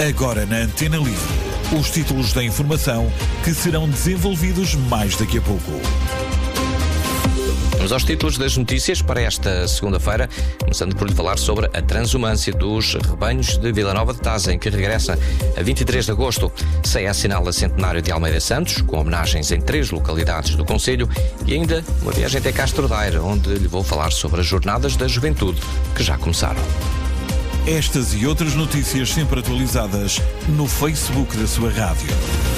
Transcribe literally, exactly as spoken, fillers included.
Agora na Antena Livre, os títulos da informação que serão desenvolvidos mais daqui a pouco. Vamos aos títulos das notícias para esta segunda-feira, começando por lhe falar sobre a transumância dos rebanhos de Vila Nova de Tazem, que regressa a vinte e três de agosto. C E A assinala centenário de Almeida Santos, com homenagens em três localidades do concelho, e ainda uma viagem até Castro Daire, onde lhe vou falar sobre as Jornadas da Juventude, que já começaram. Estas e outras notícias sempre atualizadas no Facebook da sua rádio.